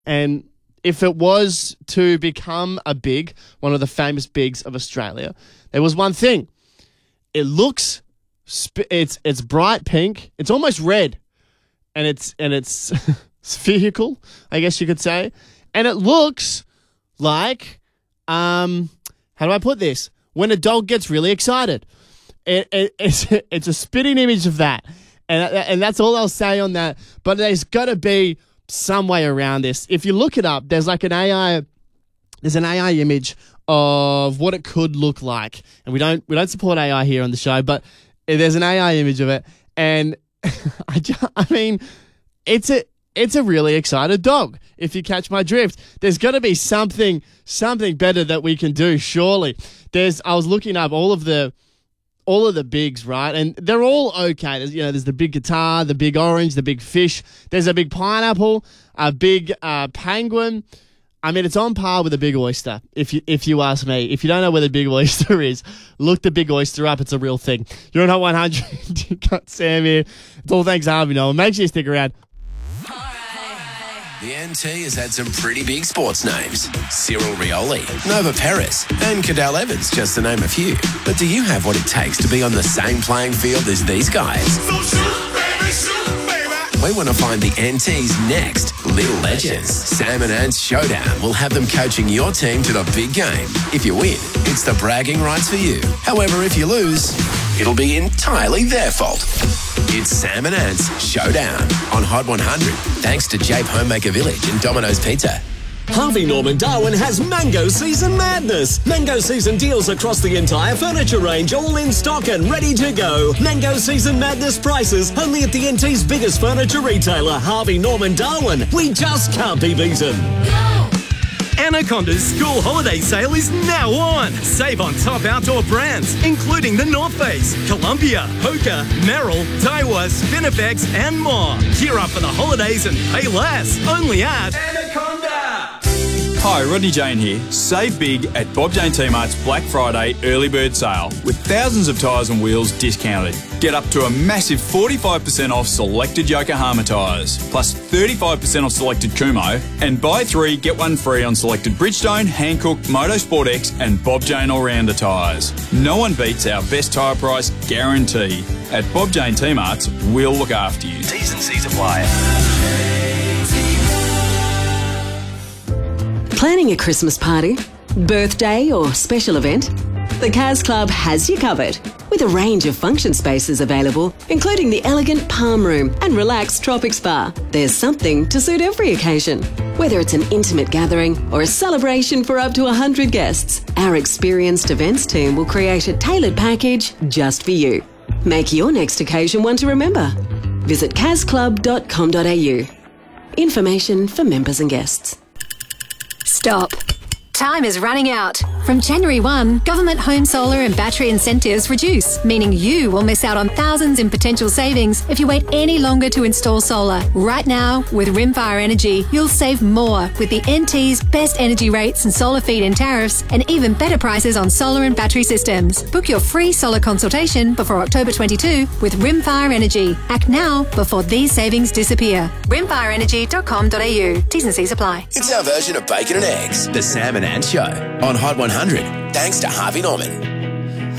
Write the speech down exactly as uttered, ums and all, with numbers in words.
And if it was to become a big, one of the famous bigs of Australia, there was one thing. It looks, sp- it's it's bright pink. It's almost red, and it's and it's spherical, I guess you could say. And it looks like, um, how do I put this? When a dog gets really excited, it, it it's it's a spitting image of that, and and that's all I'll say on that. But there's got to be some way around this. If you look it up, there's like an A I, there's an A I image of what it could look like, and we don't we don't support A I here on the show, but there's an A I image of it, and I just, I mean, it's a it's a really excited dog. If you catch my drift, there's got to be something something better that we can do. Surely, there's. I was looking up all of the. All of the bigs, right? And they're all okay. There's, you know, there's the big guitar, the big orange, the big fish. There's a big pineapple, a big uh, penguin. I mean, it's on par with a big oyster, if you if you ask me. If you don't know where the big oyster is, look the big oyster up. It's a real thing. You're on Hot one hundred. You got Sam here. It's all thanks to Harvey Norman. Make sure you stick around. The N T has had some pretty big sports names. Cyril Rioli, Nova Perez, and Cadell Evans, just to name a few. But do you have what it takes to be on the same playing field as these guys? So shoot, baby, shoot, baby. We want to find the N T's next little legends. Sam and Ant's Showdown will have them coaching your team to the big game. If you win, it's the bragging rights for you. However, if you lose, it'll be entirely their fault. It's Sam and Ant's Showdown on Hot one hundred, thanks to Jape Homemaker Village and Domino's Pizza. Harvey Norman Darwin has Mango Season Madness. Mango Season deals across the entire furniture range, all in stock and ready to go. Mango Season Madness prices only at the N T's biggest furniture retailer, Harvey Norman Darwin. We just can't be beaten. Go! Anaconda's school holiday sale is now on. Save on top outdoor brands, including the North Face, Columbia, Hoka, Merrill, Daiwa, Spinifex, and more. Gear up for the holidays and pay less. Only at Anaconda. Hi, Rodney Jane here. Save big at Bob Jane T-Mart's Black Friday early bird sale with thousands of tyres and wheels discounted. Get up to a massive forty-five percent off selected Yokohama tyres, plus thirty-five percent off selected Kumo, and buy three, get one free on selected Bridgestone, Hankook, Motorsport X and Bob Jane All-Rounder tyres. No one beats our best tyre price guarantee. At Bob Jane T-Mart's, we'll look after you. T's and C's apply. Planning a Christmas party, birthday or special event? The Kaz Club has you covered with a range of function spaces available, including the elegant Palm Room and relaxed Tropic Spa. There's something to suit every occasion. Whether it's an intimate gathering or a celebration for up to one hundred guests, our experienced events team will create a tailored package just for you. Make your next occasion one to remember. Visit kaz club dot com dot a u. Information for members and guests. Stop. Time is running out. From January first, government home solar and battery incentives reduce, meaning you will miss out on thousands in potential savings if you wait any longer to install solar. Right now, with Rimfire Energy, you'll save more with the N T's best energy rates and solar feed-in tariffs and even better prices on solar and battery systems. Book your free solar consultation before October twenty-second with Rimfire Energy. Act now before these savings disappear. rimfire energy dot com dot a u. T's and C's apply. It's our version of bacon and eggs, the Sam and Ant Show on Hot one hundred, thanks to Harvey Norman.